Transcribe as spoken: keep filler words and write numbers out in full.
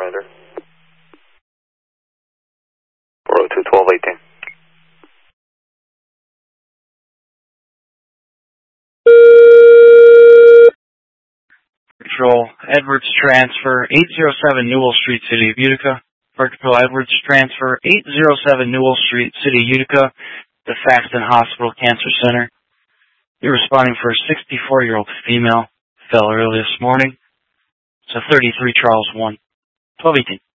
remainder. four oh two, twelve eighteen. Control, Edwards transfer, eight oh seven Newell Street, City of Utica. Park Control, Edwards transfer, eight oh seven Newell Street, City of Utica, the Faxton Hospital Cancer Center. You're responding for a sixty-four-year-old female, fell early this morning. It's a thirty-three Charles one, twelve eighteen.